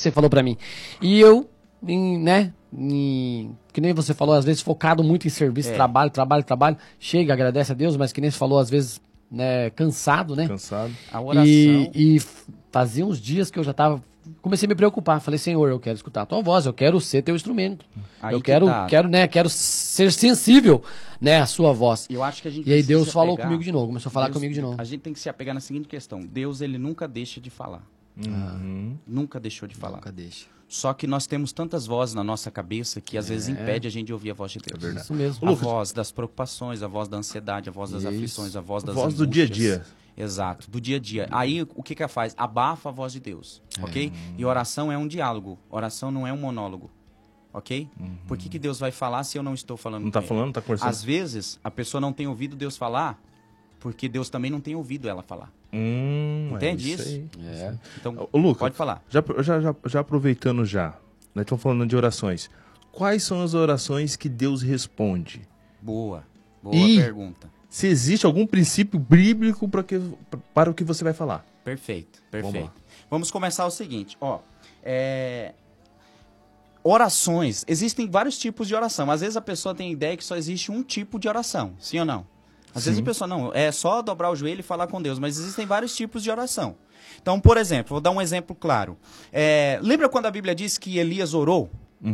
você falou pra mim. E eu, que nem você falou, às vezes focado muito em serviço, trabalho, chega, agradece a Deus, mas que nem você falou, às vezes, né, cansado, né? Cansado. A oração... E fazia uns dias que eu já tava... Comecei a me preocupar. Falei, Senhor, eu quero escutar a tua voz, eu quero ser teu instrumento. Aí eu que quero ser sensível, né, à sua voz. Eu acho que a gente E aí precisa Deus falou apegar- comigo de novo, começou a falar comigo de novo. A gente tem que se apegar na seguinte questão. Deus, ele nunca deixa de falar. Nunca deixou de falar. Nunca deixa. Só que nós temos tantas vozes na nossa cabeça que às vezes impede a gente de ouvir a voz de Deus. É verdade. Isso mesmo. A voz das preocupações, a voz da ansiedade, a voz das Isso. aflições, a voz das Voz do dia a angústias. dia. Exato, do dia a dia. Aí o que que faz? Abafa a voz de Deus, ok? E oração é um diálogo, oração não é um monólogo, ok? Por que Deus vai falar se eu não estou falando Não com tá ele? falando, não tá conversando? Às vezes a pessoa não tem ouvido Deus falar porque Deus também não tem ouvido ela falar. Entende isso? aí. Então, Ô, Lucas, pode falar. Já aproveitando nós estamos falando de orações. Quais são as orações que Deus responde? Boa E- pergunta. Se existe algum princípio bíblico para o que você vai falar. Perfeito. Vamos lá. Vamos começar o seguinte, orações, existem vários tipos de oração. Às vezes a pessoa tem a ideia que só existe um tipo de oração, sim ou não? Às vezes a pessoa não, é só dobrar o joelho e falar com Deus, mas existem vários tipos de oração. Então, por exemplo, vou dar um exemplo claro. Lembra quando a Bíblia diz que Elias orou?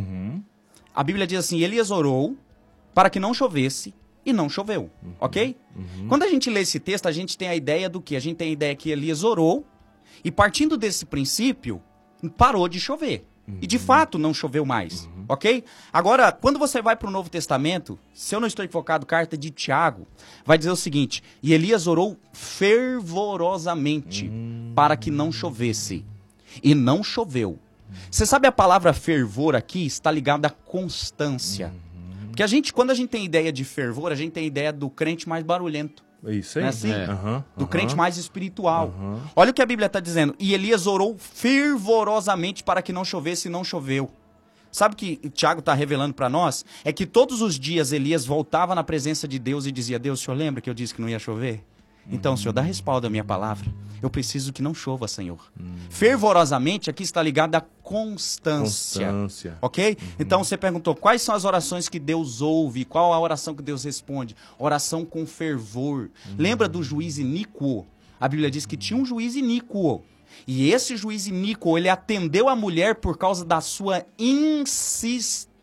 A Bíblia diz assim, Elias orou para que não chovesse e não choveu, ok? Quando a gente lê esse texto, a gente tem a ideia do quê? A gente tem a ideia que Elias orou e partindo desse princípio, parou de chover. E de fato não choveu mais, ok? Agora, quando você vai para o Novo Testamento, se eu não estou equivocado, carta de Tiago, vai dizer o seguinte, e Elias orou fervorosamente para que não chovesse. E não choveu. Você sabe a palavra fervor aqui está ligada à constância. Porque quando a gente tem ideia de fervor, a gente tem ideia do crente mais barulhento. É isso aí? Não é assim? Aham, Do aham. crente mais espiritual. Olha o que a Bíblia está dizendo. E Elias orou fervorosamente para que não chovesse e não choveu. Sabe o que o Tiago está revelando para nós? É que todos os dias Elias voltava na presença de Deus e dizia, Deus, o senhor lembra que eu disse que não ia chover? Então, Senhor, dá respaldo à minha palavra. Eu preciso que não chova, Senhor. Fervorosamente, aqui está ligado à constância. Constância. Ok? Então, você perguntou, quais são as orações que Deus ouve? Qual a oração que Deus responde? Oração com fervor. Lembra do juiz iníquo? A Bíblia diz que tinha um juiz iníquo. E esse juiz iníquo, ele atendeu a mulher por causa da sua insistência.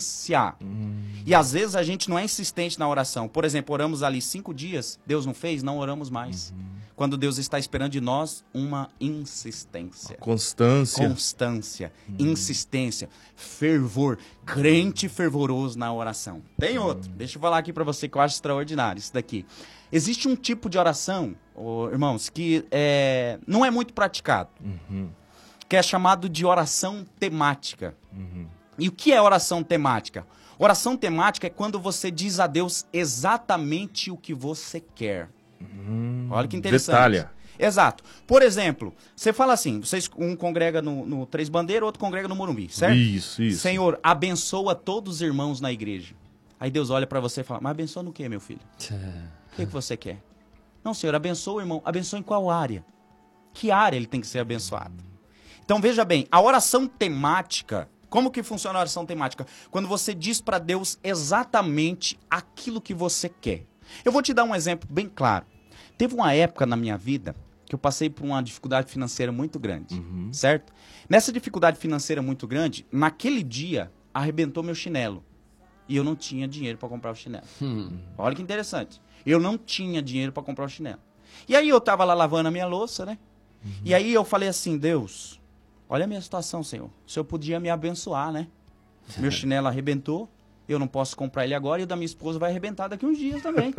E às vezes a gente não é insistente na oração. Por exemplo, oramos ali 5 dias, Deus não fez, não oramos mais. Quando Deus está esperando de nós uma insistência. Constância, insistência, fervor, crente fervoroso na oração. Tem outro, deixa eu falar aqui para você que eu acho extraordinário, isso daqui. Existe um tipo de oração, irmãos, que não é muito praticado, que é chamado de oração temática. E o que é oração temática? Oração temática é quando você diz a Deus exatamente o que você quer. Olha que interessante. Detalha. Exato. Por exemplo, você fala assim, um congrega no Três Bandeiras, outro congrega no Morumbi, certo? Isso. Senhor, abençoa todos os irmãos na igreja. Aí Deus olha para você e fala, mas abençoa no quê, meu filho? O que você quer? Não, Senhor, abençoa o irmão. Abençoa em qual área? Que área ele tem que ser abençoado? Então, veja bem, a oração temática... Como que funciona a oração temática? Quando você diz para Deus exatamente aquilo que você quer. Eu vou te dar um exemplo bem claro. Teve uma época na minha vida que eu passei por uma dificuldade financeira muito grande, certo? Nessa dificuldade financeira muito grande, naquele dia, arrebentou meu chinelo. E eu não tinha dinheiro para comprar o chinelo. Olha que interessante. Eu não tinha dinheiro para comprar o chinelo. E aí eu tava lá lavando a minha louça, né? E aí eu falei assim, Deus... Olha a minha situação, Senhor. O Senhor podia me abençoar, né? Meu chinelo arrebentou, eu não posso comprar ele agora e o da minha esposa vai arrebentar daqui uns dias também.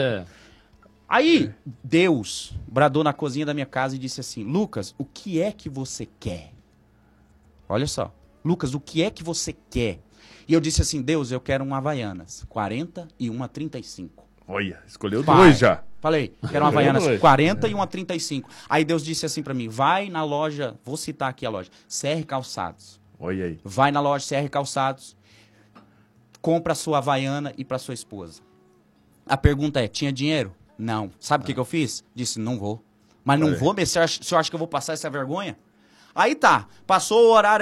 Aí, Deus bradou na cozinha da minha casa e disse assim, Lucas, o que é que você quer? Olha só. Lucas, o que é que você quer? E eu disse assim, Deus, eu quero uma Havaianas, 40 e uma 35. Olha, escolheu Pai, 2 já. Falei, quero uma Havaianas 40 e uma 35. Aí Deus disse assim pra mim, vai na loja, vou citar aqui a loja, CR Calçados. Olha aí. Vai na loja CR Calçados, compra a sua Havaiana e pra sua esposa. A pergunta é, tinha dinheiro? Não. Sabe o que eu fiz? Disse, não vou. Mas não vou, mas você acha que eu vou passar essa vergonha? Aí tá, passou o horário.